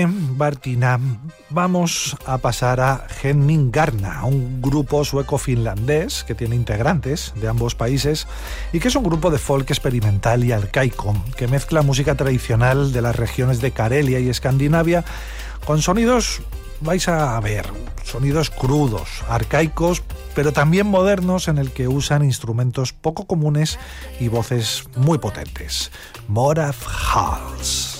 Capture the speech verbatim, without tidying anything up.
Bartina, vamos a pasar a Henningarna, un grupo sueco-finlandés que tiene integrantes de ambos países y que es un grupo de folk experimental y arcaico que mezcla música tradicional de las regiones de Carelia y Escandinavia con sonidos, vais a ver, sonidos crudos, arcaicos, pero también modernos, en el que usan instrumentos poco comunes y voces muy potentes. Moraf Hals.